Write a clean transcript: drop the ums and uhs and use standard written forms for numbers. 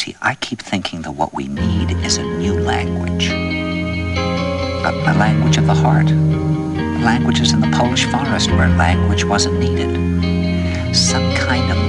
see, I keep thinking that what we need is a new language. A language of the heart. Languages in the Polish forest where language wasn't needed. Some kind of